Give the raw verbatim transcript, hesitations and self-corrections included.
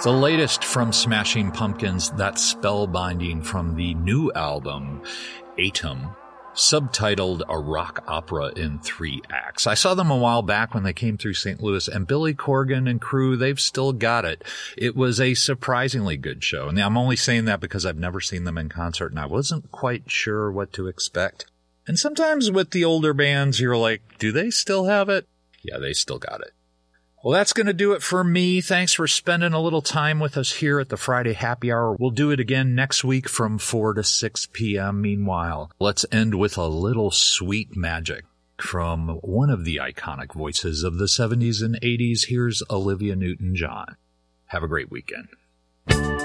The latest from Smashing Pumpkins, that's Spellbinding from the new album, Atom, subtitled A Rock Opera in Three Acts. I saw them a while back when they came through Saint Louis, and Billy Corgan and crew, they've still got it. It was a surprisingly good show, and I'm only saying that because I've never seen them in concert, and I wasn't quite sure what to expect. And sometimes with the older bands, you're like, do they still have it? Yeah, they still got it. Well, that's going to do it for me. Thanks for spending a little time with us here at the Friday Happy Hour. We'll do it again next week from four to six p.m. Meanwhile, let's end with a little sweet magic from one of the iconic voices of the seventies and eighties. Here's Olivia Newton-John. Have a great weekend.